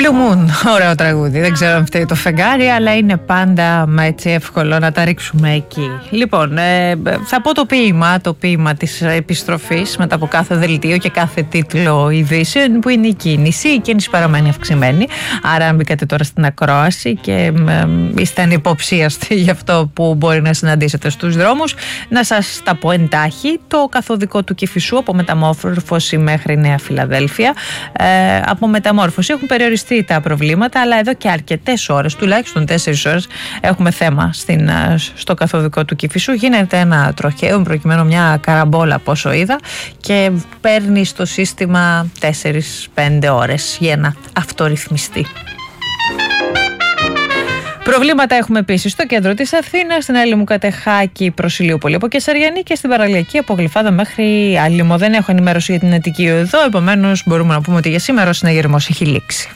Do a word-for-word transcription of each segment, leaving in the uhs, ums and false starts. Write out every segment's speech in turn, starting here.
Blue Moon, ωραίο τραγούδι. Δεν ξέρω αν φταίει το φεγγάρι, αλλά είναι πάντα έτσι εύκολο να τα ρίξουμε εκεί. Λοιπόν, ε, θα πω το ποίημα, το ποίημα της επιστροφής μετά από κάθε δελτίο και κάθε τίτλο ειδήσεων, που είναι η κίνηση. Η κίνηση παραμένει αυξημένη. Άρα, αν μπήκατε τώρα στην ακρόαση και ε, είστε ανυποψίαστοι για αυτό που μπορεί να συναντήσετε στους δρόμους, να σας τα πω εντάχει. Το καθοδικό του Κηφισού από Μεταμόρφωση μέχρι Νέα Φιλαδέλφια. Ε, από Μεταμόρφωση έχουν περιοριστεί τα προβλήματα, αλλά εδώ και αρκετές ώρες, τουλάχιστον τέσσερις ώρες, έχουμε θέμα στην, στο καθοδικό του Κηφισού. Γίνεται ένα τροχαίο, προκειμένου μια καραμπόλα, από όσο είδα, και παίρνει στο σύστημα τέσσερις πέντε ώρες για να αυτορυθμιστεί. Προβλήματα έχουμε επίσης στο κέντρο της Αθήνας, στην Έλυμου Κατεχάκη προς Ηλιούπολη από Κεσαριανή και στην Παραλιακή από Γλυφάδα μέχρι Άλυμο. Δεν έχω ενημέρωση για την Αττική εδώ, επομένως μπορούμε να πούμε ότι για σήμερα ο συναγερμός έχει λήξει.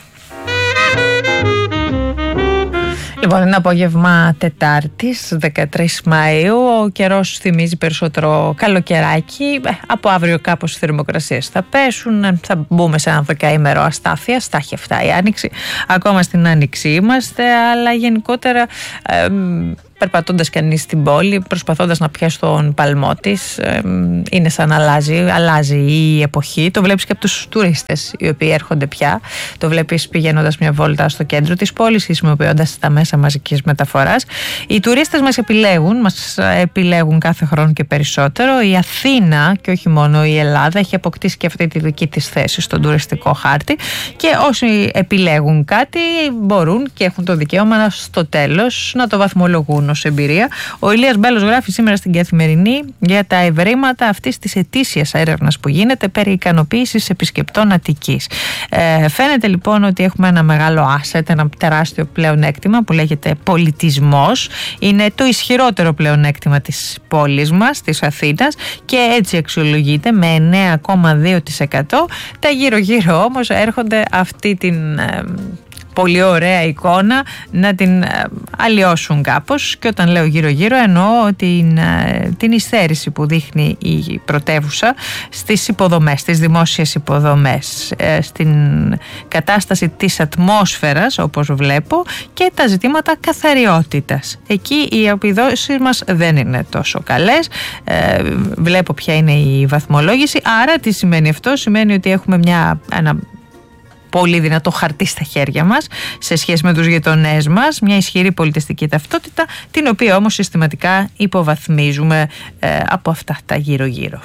Λοιπόν, είναι απόγευμα Τετάρτης, δεκατρείς Μαΐου. Ο καιρός θυμίζει περισσότερο καλοκαιράκι. Από αύριο κάπως οι θερμοκρασίες θα πέσουν. Θα μπούμε σε ένα δεκαήμερο αστάθεια. Τα έχει αυτά η Άνοιξη. Ακόμα στην Άνοιξη είμαστε, αλλά γενικότερα ε, περπατώντας κανείς στην πόλη, προσπαθώντας να πιάσει τον παλμό της, ε, είναι σαν να αλλάζει, αλλάζει η εποχή. Το βλέπεις και από τους τουρίστες οι οποίοι έρχονται πια. Το βλέπεις πηγαίνοντας μια βόλτα στο κέντρο της πόλης, χρησιμοποιώντας τα μέσα μαζικής μεταφοράς. Οι τουρίστες μας επιλέγουν, μας επιλέγουν κάθε χρόνο και περισσότερο. Η Αθήνα και όχι μόνο η Ελλάδα έχει αποκτήσει και αυτή τη δική της θέση στον τουριστικό χάρτη, και όσοι επιλέγουν κάτι μπορούν και έχουν το δικαίωμα στο τέλος να το βαθμολογούν ως εμπειρία. Ο Ηλίας Μπέλος γράφει σήμερα στην Καθημερινή για τα ευρήματα αυτής της ετήσιας έρευνας που γίνεται περί ικανοποίησης επισκεπτών Αττικής. Ε, φαίνεται λοιπόν ότι έχουμε ένα μεγάλο asset, ένα τεράστιο πλεονέκτημα που λέγεται πολιτισμός. Είναι το ισχυρότερο πλεονέκτημα της πόλης μας, της Αθήνας, και έτσι αξιολογείται με εννέα κόμμα δύο τοις εκατό. Τα γύρω-γύρω όμως έρχονται αυτή την ε, πολύ ωραία εικόνα να την αλλοιώσουν κάπως, και όταν λέω γύρω-γύρω εννοώ την, την υστέρηση που δείχνει η πρωτεύουσα στις υποδομές, στις δημόσιες υποδομές, στην κατάσταση της ατμόσφαιρας όπως βλέπω, και τα ζητήματα καθαριότητας. Εκεί οι επιδόσεις μας δεν είναι τόσο καλές. Ε, βλέπω ποια είναι η βαθμολόγηση. Άρα τι σημαίνει αυτό? Σημαίνει ότι έχουμε μια, ένα πολύ δυνατό χαρτί στα χέρια μας σε σχέση με τους γειτονές μας, μια ισχυρή πολιτιστική ταυτότητα, την οποία όμως συστηματικά υποβαθμίζουμε ε, από αυτά τα γύρω-γύρω.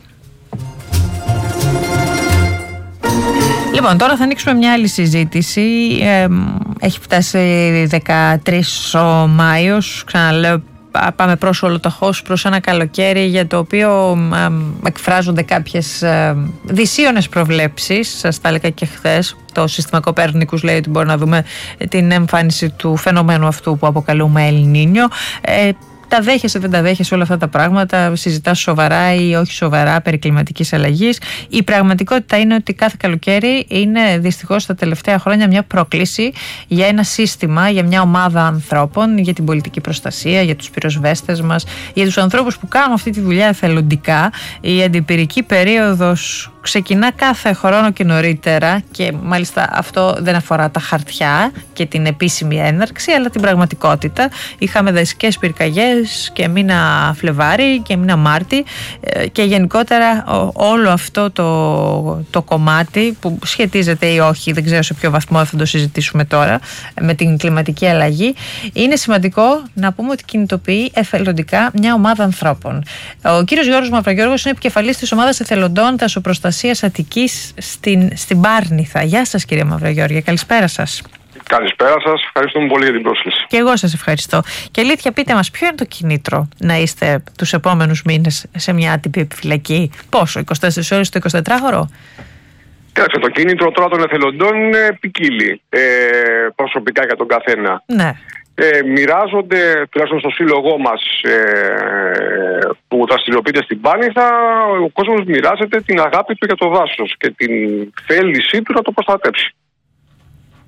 Λοιπόν, τώρα θα ανοίξουμε μια άλλη συζήτηση. Ε, έχει φτάσει δεκατρείς ο Μάιος, ξαναλέω, πάμε προς ολοταχώς προς ένα καλοκαίρι για το οποίο ε, εκφράζονται κάποιες ε, δυσίωνες προβλέψεις. Σας τα έλεγα και χθες. Το σύστημα Κοπέρνικους λέει ότι μπορεί να δούμε την εμφάνιση του φαινομένου αυτού που αποκαλούμε El Niño. Ε, Τα δέχεσαι, δεν τα δέχεσαι όλα αυτά τα πράγματα, συζητάς σοβαρά ή όχι σοβαρά περί κλιματικής αλλαγής. Η πραγματικότητα είναι ότι κάθε καλοκαίρι είναι δυστυχώς τα τελευταία χρόνια μια πρόκληση για ένα σύστημα, για μια ομάδα ανθρώπων, για την πολιτική προστασία, για τους πυροσβέστες μας, για τους ανθρώπους που κάνουν αυτή τη δουλειά εθελοντικά. Η αντιπυρική περίοδος ξεκινά κάθε χρόνο και νωρίτερα, και μάλιστα αυτό δεν αφορά τα χαρτιά και την επίσημη έναρξη, αλλά την πραγματικότητα. Είχαμε δασικές πυρκαγιές και μήνα Φλεβάρι και μήνα Μάρτι, και γενικότερα όλο αυτό το, το κομμάτι που σχετίζεται ή όχι, δεν ξέρω σε ποιο βαθμό θα το συζητήσουμε τώρα, με την κλιματική αλλαγή, είναι σημαντικό να πούμε ότι κινητοποιεί εθελοντικά μια ομάδα ανθρώπων. Ο κύριος Γιώργος Μαυρογιώργος είναι επικεφαλής της ομάδας εθελοντών Δασοπροστασίας Αττικής στην, στην Πάρνηθα. Γεια σας κύριε Μαυρογιώργη, καλησπέρα σας. Καλησπέρα σας, ευχαριστούμε πολύ για την πρόσκληση. Και εγώ σας ευχαριστώ. Και αλήθεια, πείτε μας, ποιο είναι το κίνητρο να είστε τους επόμενους μήνες σε μια άτυπη επιφυλακή? Πόσο, είκοσι τέσσερις ώρες το εικοσιτετράωρο? Κοίταξε, το κίνητρο τώρα των εθελοντών είναι ποικίλει ε, προσωπικά για τον καθένα. Ναι. Ε, μοιράζονται, τουλάχιστον στο σύλλογό μας ε, που δραστηριοποιείται στην Πάρνηθα, ο κόσμος μοιράζεται την αγάπη του για το δάσος και την θέλησή του να το προστατεύσει.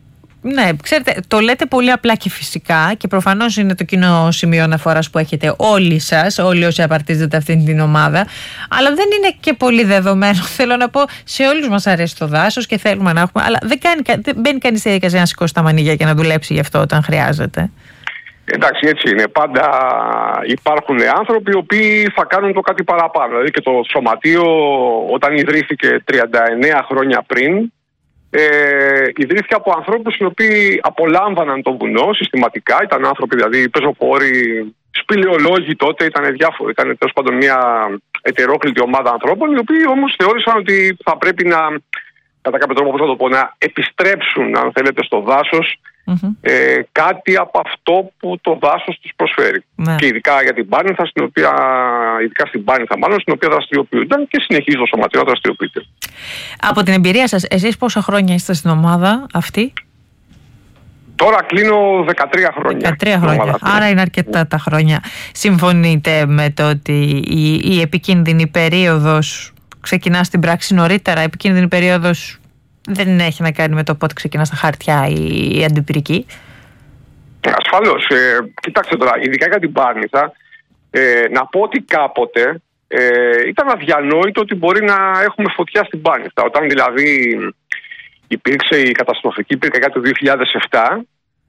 Ναι, ξέρετε, το λέτε πολύ απλά και φυσικά και προφανώς είναι το κοινό σημείο αναφοράς που έχετε όλοι σας, όλοι όσοι απαρτίζετε αυτήν την ομάδα, αλλά δεν είναι και πολύ δεδομένο. Θέλω να πω, σε όλους μας αρέσει το δάσος και θέλουμε να έχουμε, αλλά δεν, κάνει, δεν μπαίνει κανείς στη διαδικασία να σηκώσει τα μανίγια και να δουλέψει γι' αυτό όταν χρειάζεται. Εντάξει, έτσι είναι. Πάντα υπάρχουν άνθρωποι οι οποίοι θα κάνουν το κάτι παραπάνω. Δηλαδή και το Σωματείο, όταν ιδρύθηκε τριάντα εννέα χρόνια πριν, Ε, ιδρύθηκε από ανθρώπους οι οποίοι απολάμβαναν το βουνό συστηματικά. Ήταν άνθρωποι, δηλαδή πεζοπόροι, σπηλαιολόγοι τότε, ήταν διάφοροι. Ήταν τέλος πάντων μια ετερόκλητη ομάδα ανθρώπων, οι οποίοι όμως θεώρησαν ότι θα πρέπει να, κατά κάποιο τρόπο, πώς θα το πω, να επιστρέψουν, αν θέλετε, στο δάσος mm-hmm. ε, κάτι από αυτό που το δάσος τους προσφέρει. Ναι. Και ειδικά για την Πάνηθα, στην οποία, ειδικά στην Πάνηθα μάλλον, στην οποία δραστηριοποιούνταν και συνεχίζει το Σωματείο να δραστηριοποιείται. Από την εμπειρία σας, εσείς πόσα χρόνια είστε στην ομάδα αυτή? Τώρα κλείνω δεκατρία χρόνια. δεκατρία χρόνια. Άρα είναι αρκετά τα χρόνια. Συμφωνείτε με το ότι η, η επικίνδυνη περίοδος ξεκινά στην πράξη νωρίτερα? Η επικίνδυνη περίοδος δεν έχει να κάνει με το πότε ξεκινά στα χαρτιά η, η αντιπυρική? Ασφαλώς. Ε, κοιτάξτε τώρα, ειδικά για την Πάνηθα, ε, να πω ότι κάποτε ε, ήταν αδιανόητο ότι μπορεί να έχουμε φωτιά στην Πάνηθα. Όταν δηλαδή υπήρξε η καταστροφική πυρκαγιά του δύο χιλιάδες επτά,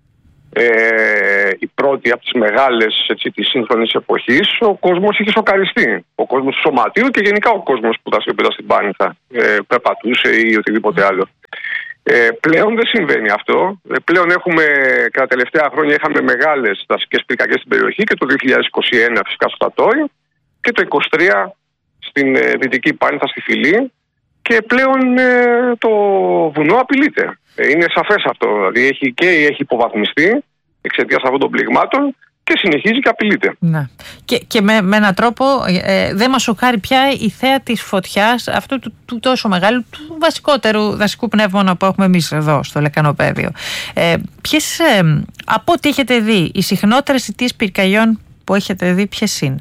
ε, η πρώτη από τις μεγάλες, έτσι, της σύγχρονης εποχής, ο κόσμος είχε σοκαριστεί. Ο κόσμος του Σωματείου και γενικά ο κόσμος που δραστηριοποιούνταν στην Πάνηθα, ε, περπατούσε ή οτιδήποτε άλλο. Ε, πλέον δεν συμβαίνει αυτό. Ε, πλέον έχουμε, κατά τελευταία χρόνια είχαμε μεγάλες δασικές πυρκαγιές στην περιοχή και το δύο χιλιάδες είκοσι ένα φυσικά στο Τατόι και το είκοσι τρία στην ε, Δυτική Πάνηθα στη Φυλή. Και πλέον ε, το βουνό απειλείται. Ε, είναι σαφές αυτό. Δηλαδή έχει και έχει υποβαθμιστεί εξαιτίας αυτών των πληγμάτων και συνεχίζει και απειλείται. Ναι. Και, και με, με έναν τρόπο ε, δεν μας σοκάρει πια η θέα της φωτιάς, αυτού του, του τόσο μεγάλου, του βασικότερου δασικού πνεύμονα που έχουμε εμείς εδώ στο Λεκανοπαίδιο. Ε, ποιες, ε, από ό,τι έχετε δει, οι συχνότερες αιτίες πυρκαγιών που έχετε δει, ποιες είναι?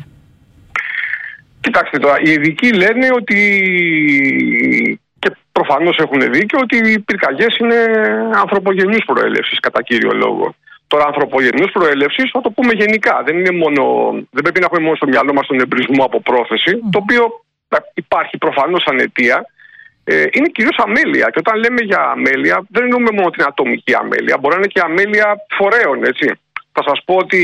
Κοιτάξτε τώρα, οι ειδικοί λένε ότι, και προφανώς έχουν δίκιο, ότι οι πυρκαγιές είναι ανθρωπογενής προέλευσης κατά κύριο λόγο. Τώρα, ανθρωπογενής προέλευσης θα το πούμε γενικά. Δεν, είναι μόνο, δεν πρέπει να έχουμε μόνο στο μυαλό μας τον εμπρισμό από πρόθεση, mm. το οποίο υπάρχει προφανώς σαν αιτία. Ε, είναι κυρίως αμέλεια. Και όταν λέμε για αμέλεια, δεν εννοούμε μόνο την ατομική αμέλεια, μπορεί να είναι και αμέλεια φορέων, έτσι. Θα σας πω ότι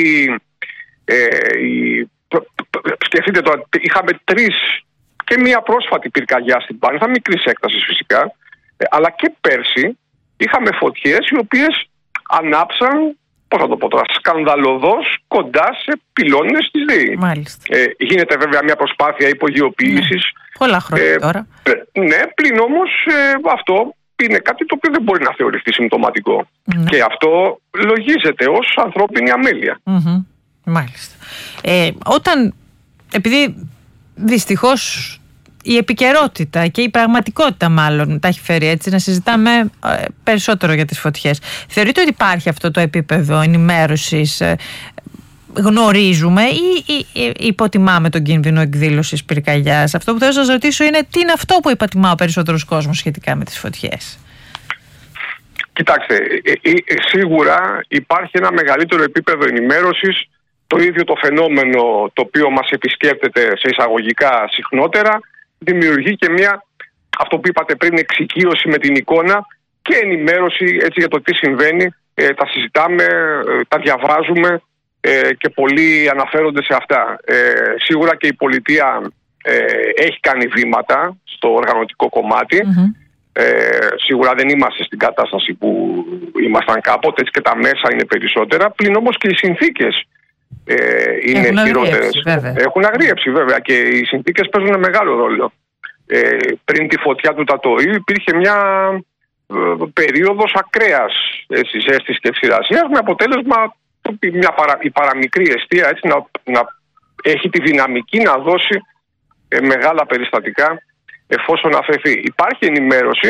ε, η σκεφτείτε τώρα, είχαμε τρεις και μία πρόσφατη πυρκαγιά στην Πάνηθα, μικρής έκτασης φυσικά, αλλά και πέρσι είχαμε φωτιές οι οποίες ανάψαν, πώς θα το πω τώρα, σκανδαλωδώς κοντά σε πυλώνες της ΔΕΗ. Μάλιστα. Ε, γίνεται βέβαια μια προσπάθεια υπογειοποίησης. Ναι. Πολλά χρόνια ε, τώρα. Ε, ναι, πλην όμως ε, αυτό είναι κάτι το οποίο δεν μπορεί να θεωρηθεί συμπτωματικό. Ναι. Και αυτό λογίζεται ως ανθρώπινη αμέλεια. Mm-hmm. Μάλιστα. Ε, όταν, επειδή δυστυχώς η επικαιρότητα και η πραγματικότητα μάλλον τα έχει φέρει έτσι να συζητάμε ε, περισσότερο για τις φωτιές, θεωρείτε ότι υπάρχει αυτό το επίπεδο ενημέρωσης, ε, γνωρίζουμε ή, ή, ή υποτιμάμε τον κίνδυνο εκδήλωσης πυρκαγιάς? Αυτό που θέλω να σας ρωτήσω είναι τι είναι αυτό που υποτιμά ο περισσότερος κόσμος σχετικά με τις φωτιές? Κοιτάξτε, ε, ε, ε, σίγουρα υπάρχει ένα μεγαλύτερο επίπεδο ενημέρωσης. Το ίδιο το φαινόμενο το οποίο μας επισκέπτεται σε εισαγωγικά συχνότερα δημιουργεί και μια, αυτό που είπατε πριν, εξοικείωση με την εικόνα και ενημέρωση έτσι για το τι συμβαίνει. Ε, τα συζητάμε, ε, τα διαβάζουμε ε, και πολλοί αναφέρονται σε αυτά. Ε, σίγουρα και η πολιτεία ε, έχει κάνει βήματα στο οργανωτικό κομμάτι. Mm-hmm. Ε, σίγουρα δεν είμαστε στην κατάσταση που ήμασταν κάποτε, έτσι και τα μέσα είναι περισσότερα. Πλην όμως και οι συνθήκες Ε, είναι έχουν χειρότερες. Αγρίεψη, Έχουν αγρίεψη βέβαια και οι συνθήκες παίζουν μεγάλο ρόλο. Ε, πριν τη φωτιά του Τατοίου υπήρχε μια ε, περίοδος ακραίας έτσι, ζέστης και ξηρασίας, με αποτέλεσμα μια παρα, η παραμικρή εστία έτσι, να, να έχει τη δυναμική να δώσει ε, μεγάλα περιστατικά εφόσον αφαιθεί. Υπάρχει ενημέρωση,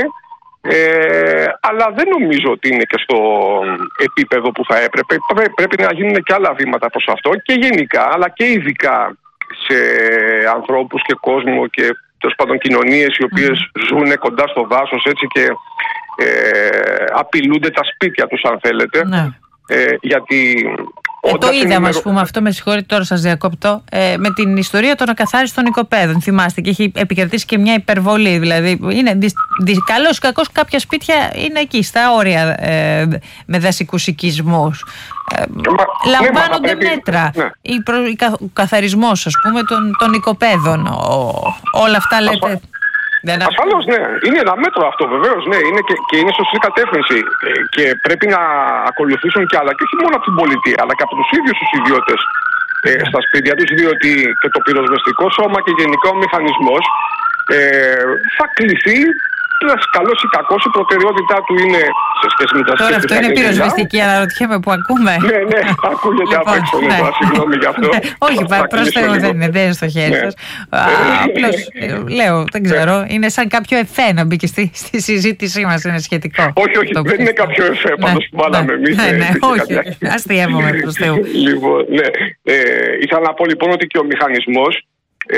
Ε, αλλά δεν νομίζω ότι είναι και στο επίπεδο που θα έπρεπε. Πρέπει να γίνουν και άλλα βήματα προς αυτό και γενικά, αλλά και ειδικά σε ανθρώπους και κόσμο και τέλος πάντων κοινωνίες οι οποίες mm. ζουν κοντά στο δάσος έτσι, και ε, απειλούνται τα σπίτια τους, αν θέλετε. Ναι. Ε, γιατί Ε, το είδαμε, ας πούμε, αυτό, με συγχωρείτε τώρα σας διακόπτω, ε, με την ιστορία των ακαθάριστων οικοπαίδων. Θυμάστε, και έχει επικρατήσει και μια υπερβολή. Δηλαδή, είναι δι, δι, καλώς ή κακώς κάποια σπίτια είναι εκεί, στα όρια, ε, με δασικούς οικισμούς. Ε, Μα, λαμβάνονται ναι, μέτρα. Ναι. Η προ, η κα, ο καθαρισμός, ας πούμε, των, των οικοπαίδων. Ο, όλα αυτά λέτε. Ασφα... Δεν... Ασφαλώς, ναι. Είναι ένα μέτρο αυτό, βεβαίως. Ναι. Είναι και, και είναι σωστή κατεύθυνση. Και πρέπει να ακολουθήσουν κι άλλα. Και όχι μόνο από την πολιτεία, αλλά και από τους ίδιους τους ιδιώτες ε, στα σπίτια τους. Διότι και το πυροσβεστικό σώμα και γενικά ο μηχανισμός ε, θα κληθεί. Καλός ή κακός, η προτεραιότητά του είναι σε σχέση με τα σπίτια. Τώρα αυτό είναι πυροσβεστική, αναρωτιέμαι που ακούμε. Ναι, ναι, ακούγεται απ' έξω. Ναι, συγγνώμη γι' αυτό. Όχι, προς Θεού δεν είναι, δεν είναι στο χέρι σας. Απλώς λέω, δεν ξέρω, είναι σαν κάποιο εφέ να μπήκε στη συζήτησή μας, είναι σχετικό. Όχι, όχι, δεν είναι κάποιο εφέ πάντως που βάλαμε εμείς. Ναι, ναι, όχι, αστείευομαι προς Θεού. Λοιπόν, ναι, ήθελα να πω λοιπόν ότι και ο μηχανισμός Ε,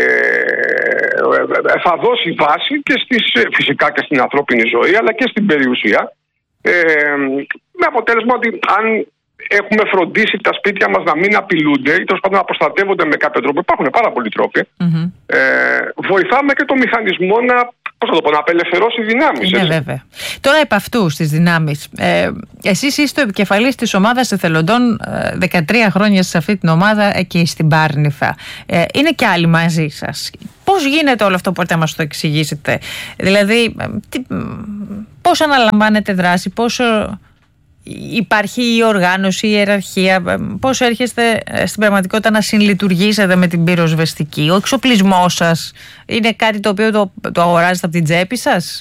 θα δώσει βάση και στις, φυσικά και στην ανθρώπινη ζωή, αλλά και στην περιουσία, ε, με αποτέλεσμα ότι αν έχουμε φροντίσει τα σπίτια μας να μην απειλούνται ή τέλος πάντων να προστατεύονται με κάποιο τρόπο, υπάρχουν πάρα πολλοί τρόποι, mm-hmm. ε, βοηθάμε και το μηχανισμό να, πώς θα το πω, να απελευθερώσει δυνάμεις. Ναι, βέβαια. Τώρα επ' αυτού στις δυνάμεις, ε, εσείς είστε ο επικεφαλής της ομάδας εθελοντών, ε, δεκατρία χρόνια σε αυτή την ομάδα εκεί στην Πάρνηθα. Ε, είναι και άλλοι μαζί σας. Πώς γίνεται όλο αυτό, μπορείτε να μας το εξηγήσετε? Δηλαδή, τι, πώς αναλαμβάνετε δράση, πόσο υπάρχει η οργάνωση, η ιεραρχία, πώς έρχεστε στην πραγματικότητα να συλλειτουργήσετε με την πυροσβεστική? Ο εξοπλισμός σας είναι κάτι το οποίο το, το αγοράζετε από την τσέπη σας?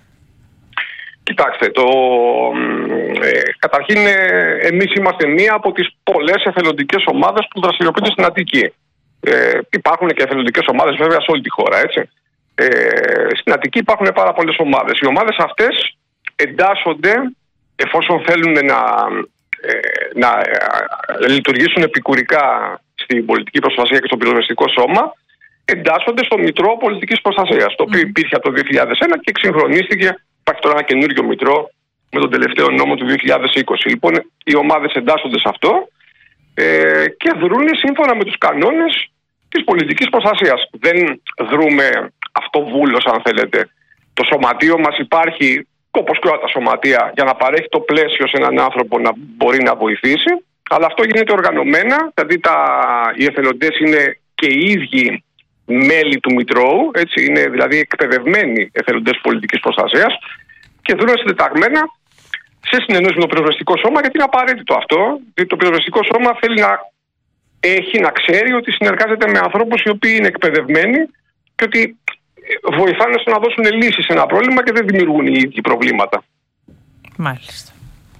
Κοιτάξτε, το, ε, καταρχήν ε, εμείς είμαστε μία από τις πολλές εθελοντικές ομάδες που δραστηριοποιούνται στην Αττική. Ε, υπάρχουν και εθελοντικές ομάδες βέβαια σε όλη τη χώρα, έτσι. Ε, στην Αττική υπάρχουν πάρα πολλές ομάδες. Οι ομάδες αυτές εντάσσονται, εφόσον θέλουν να, ε, να ε, λειτουργήσουν επικουρικά στην πολιτική προστασία και στο πυροσβεστικό σώμα, εντάσσονται στο Μητρό Πολιτικής Προστασίας, το οποίο υπήρχε από το δύο χιλιάδες ένα και εξυγχρονίστηκε. Υπάρχει τώρα ένα καινούριο Μητρό με τον τελευταίο νόμο του δύο χιλιάδες είκοσι. Λοιπόν, οι ομάδες εντάσσονται σε αυτό ε, και δρούν σύμφωνα με τους κανόνες της πολιτικής προστασίας. Δεν δρούμε αυτοβούλως, αν θέλετε. Το σωματείο μας υπάρχει, όπως και όλα τα σωματεία, για να παρέχει το πλαίσιο σε έναν άνθρωπο να μπορεί να βοηθήσει, αλλά αυτό γίνεται οργανωμένα, δηλαδή τα, οι εθελοντές είναι και οι ίδιοι μέλη του Μητρώου, έτσι, είναι δηλαδή εκπαιδευμένοι εθελοντές πολιτικής προστασίας και δρούν συντεταγμένα σε συνεννόηση με το πυροσβεστικό σώμα, γιατί είναι απαραίτητο αυτό, γιατί το πυροσβεστικό σώμα θέλει να έχει, να ξέρει ότι συνεργάζεται με ανθρώπους οι οποίοι είναι εκπαιδευμένοι και ότι βοηθάνε στο να δώσουν λύσεις σε ένα πρόβλημα και δεν δημιουργούν οι ίδιοι προβλήματα. Μάλιστα.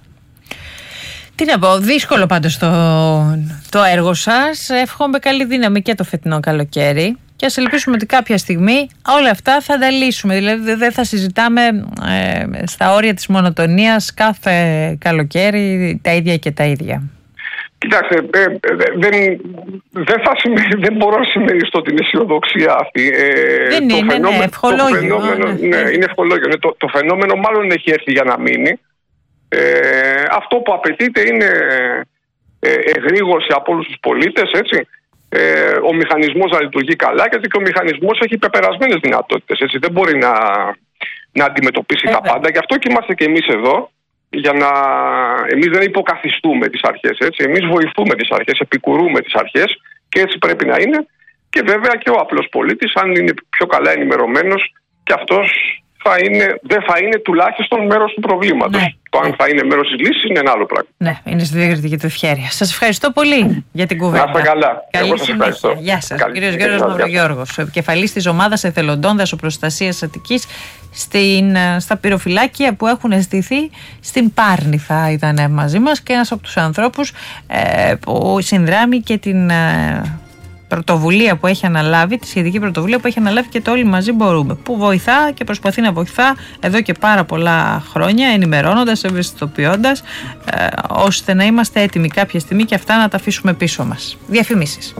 Τι να πω, δύσκολο πάντως το, το έργο σας. Εύχομαι καλή δύναμη και το φετινό καλοκαίρι. Και ας ελπίσουμε ότι κάποια στιγμή όλα αυτά θα τα λύσουμε. Δηλαδή δεν θα συζητάμε ε, στα όρια της μονοτονίας κάθε καλοκαίρι τα ίδια και τα ίδια. Κοιτάξτε, ε, δεν, δεν, θα συμμερι, δεν μπορώ να συμμεριστώ την αισιοδοξία αυτή. Ε, δεν το είναι, φαινόμενο, ναι, ευχολόγιο. Το φαινόμενο, ναι, ναι, είναι ευχολόγιο. Ναι, το, το φαινόμενο μάλλον έχει έρθει για να μείνει. Ε, αυτό που απαιτείται είναι ε, εγρήγορση από όλους τους πολίτες, έτσι. Ε, ο μηχανισμός να λειτουργεί καλά, γιατί και ο μηχανισμός έχει πεπερασμένες δυνατότητες, έτσι. Δεν μπορεί να, να αντιμετωπίσει ε, τα πάντα. Γι' αυτό και είμαστε και εμείς εδώ, για να... Εμείς δεν υποκαθιστούμε τις αρχές, έτσι. Εμείς βοηθούμε τις αρχές, επικουρούμε τις αρχές και έτσι πρέπει να είναι. Και βέβαια και ο απλός πολίτης, αν είναι πιο καλά ενημερωμένος, και αυτός θα είναι, δεν θα είναι τουλάχιστον μέρος του προβλήματος. Ναι. Το αν θα είναι μέρος της λύσης είναι ένα άλλο πράγμα. Ναι, είναι στη διακριτική του ευχέρεια. Σας ευχαριστώ πολύ για την κουβέντα. Να είστε καλά. Καλή συνέχεια. Γεια σας. Καλή... Κύριος Γιώργος Μαυρογιώργος, ο επικεφαλής της ομάδας εθελοντών δασοπροστασίας Αττικής στην, στα πυροφυλάκια που έχουν στηθεί στην Πάρνηθα. Ήταν μαζί μας και ένας από τους ανθρώπους ε, που συνδράμει και την ε, πρωτοβουλία που έχει αναλάβει, τη σχετική πρωτοβουλία που έχει αναλάβει και το Όλοι Μαζί Μπορούμε, που βοηθά και προσπαθεί να βοηθά εδώ και πάρα πολλά χρόνια, ενημερώνοντας, ευαισθητοποιώντας, ε, ώστε να είμαστε έτοιμοι κάποια στιγμή και αυτά να τα αφήσουμε πίσω μας. Διαφημίσεις.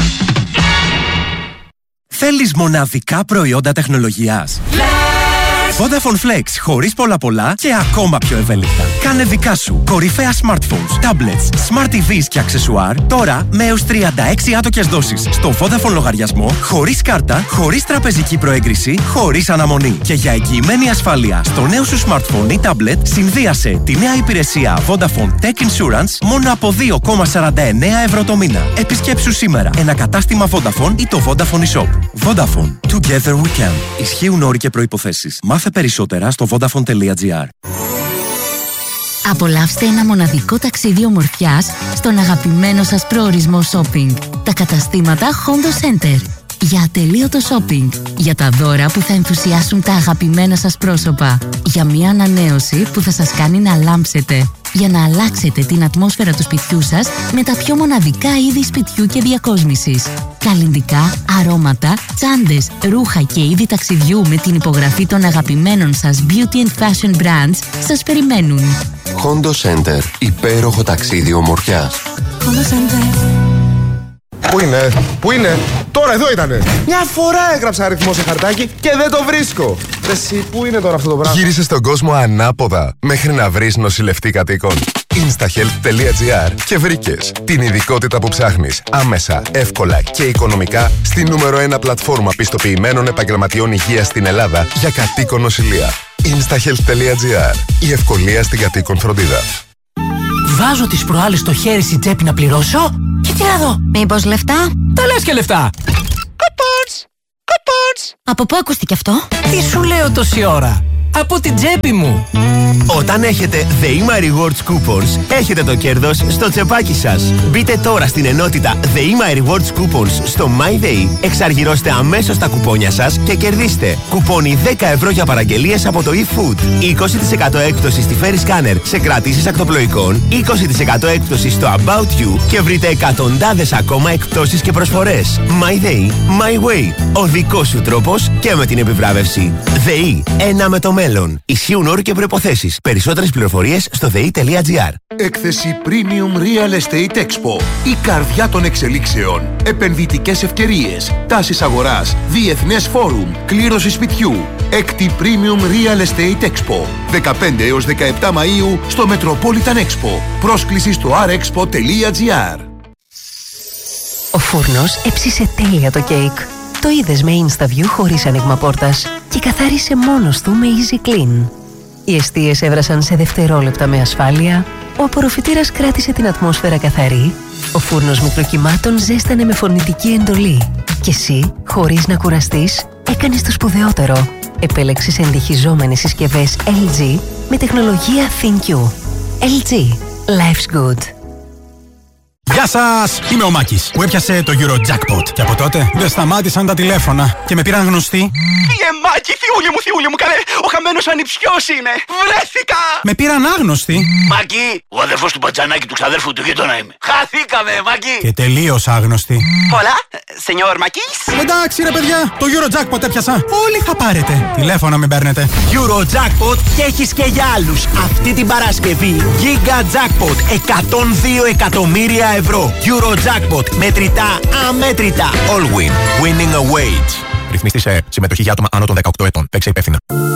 Θέλεις μοναδικά προϊόντα τεχνολογίας? Vodafone Flex, χωρίς πολλά πολλά και ακόμα πιο ευέλικτα. Κάνε δικά σου κορυφαία smartphones, tablets, smart τι βις και αξεσουάρ τώρα με έως τριάντα έξι άτοκες δόσεις στο Vodafone λογαριασμό, χωρίς κάρτα, χωρίς τραπεζική προέγκριση, χωρίς αναμονή. Και για εγγυημένη ασφάλεια στο νέο σου smartphone ή tablet, συνδύασε τη νέα υπηρεσία Vodafone Tech Insurance μόνο από δύο κόμμα σαράντα εννέα ευρώ το μήνα. Επισκέψου σήμερα ένα κατάστημα Vodafone ή το Vodafone eShop. Vodafone. Together we can. Ισχύουν όροι και προϋποθέσεις. Μάθε περισσότερα στο vodafone τελεία gr. Απολαύστε ένα μοναδικό ταξίδι ομορφιάς στον αγαπημένο σας προορισμό shopping. Τα καταστήματα Hondo Center. Για ατελείωτο shopping. Για τα δώρα που θα ενθουσιάσουν τα αγαπημένα σας πρόσωπα. Για μια ανανέωση που θα σας κάνει να λάμψετε. Για να αλλάξετε την ατμόσφαιρα του σπιτιού σας με τα πιο μοναδικά είδη σπιτιού και διακόσμησης. Καλλυντικά, αρώματα, τσάντες, ρούχα και είδη ταξιδιού με την υπογραφή των αγαπημένων σας beauty and fashion brands σας περιμένουν. Hondo Center. Υπέροχο ταξίδι ομορφιάς. Hondo Center. Πού είναι, πού είναι, τώρα εδώ ήτανε. Μια φορά έγραψα αριθμό σε χαρτάκι και δεν το βρίσκω. Εσύ, πού είναι τώρα αυτό το πράγμα. Γύρισες στον κόσμο ανάποδα μέχρι να βρεις νοσηλευτή κατοίκων. instahealth τελεία gr και βρήκες την ειδικότητα που ψάχνεις άμεσα, εύκολα και οικονομικά στη νούμερο ένα πλατφόρμα πιστοποιημένων επαγγελματιών υγείας στην Ελλάδα για κατοίκον νοσηλεία. instahealth τελεία gr. Η ευκολία στην κατοίκον φροντίδα. Βάζω τις προάλλες στο χέρι στην τσέπη να πληρώσω και τι να δω. Μήπως λεφτά? Τα λες και λεφτά. Coupons! Coupons! Από πού ακούστηκε αυτό? Τι σου λέω τόση ώρα. Από την τσέπη μου. Όταν έχετε The eMy Rewards Coupons, έχετε το κέρδος στο τσεπάκι σας. Μπείτε τώρα στην ενότητα The eMy Rewards Coupons στο MyDay, εξαργυρώστε αμέσως τα κουπόνια σας και κερδίστε κουπόνι δέκα ευρώ για παραγγελίες από το eFood, είκοσι τοις εκατό έκπτωση στη Ferry Scanner σε κρατήσεις ακτοπλοϊκών, είκοσι τοις εκατό έκπτωση στο About You και βρείτε εκατοντάδες ακόμα εκπτώσεις και προσφορές. MyDay, My Way. Ο δικός σου τρόπος και με την επιβράβευση. ΔΕΗ, ένα με το μέλλον. Ισχύουν όροι και προϋποθέσεις. Περισσότερες πληροφορίες στο δε ι τελεία τζι άρ. Έκθεση Premium Real Estate Expo. Η καρδιά των εξελίξεων. Επενδυτικές ευκαιρίες. Τάσεις αγοράς. Διεθνές φόρουμ. Κλήρωση σπιτιού. Έκτη Premium Real Estate Expo. δεκαπέντε έως δεκαεπτά Μαΐου στο Metropolitan Expo. Πρόσκληση στο αρ εξπο τελεία τζι άρ. Ο φούρνος έψισε τέλεια το κέικ. Το είδες με InstaView χωρίς άνοιγμα πόρτας και καθάρισε μόνος του με Easy Clean. Οι εστίες έβρασαν σε δευτερόλεπτα με ασφάλεια, ο απορροφητήρας κράτησε την ατμόσφαιρα καθαρή, ο φούρνος μικροκυμάτων ζέστανε με φωνητική εντολή και εσύ, χωρίς να κουραστείς, έκανες το σπουδαιότερο. Επέλεξες εντυχιζόμενες συσκευές ελ τζι με τεχνολογία ThinQ. ελ τζι. Life's good. Γεια σας! Είμαι ο Μάκης που έπιασε το Eurojackpot και από τότε δεν σταμάτησαν τα τηλέφωνα και με πήραν γνωστοί. Φύγε Μάκη, θιούλη μου, θιούλη μου, καλέ, ο χαμένος ανιψιός είμαι, βρέθηκα! Με πήραν άγνωστοι. Μάκη, ο αδερφός του μπατζανάκι του ξαδέρφου του γείτονα είμαι. Χαθήκαμε, Μάκη! Και τελείως άγνωστοι. Πολλά, σενιόρ Μάκης. Εντάξει ρε παιδιά, το Eurojackpot έπιασα. Όλοι θα πάρετε. Τηλέφωνα μην παίρνετε. Eurojackpot και έχεις και για άλλους. Αυτή την Παρασκευή Giga Jackpot εκατόν δύο εκατομμύρια ευρώ. Eurojackpot. Μετρητά, αμέτρητα. All win. Winning awaits. Ρυθμιστή σε συμμετοχή για άτομα άνω των δεκαοκτώ ετών. Παίξε υπεύθυνα.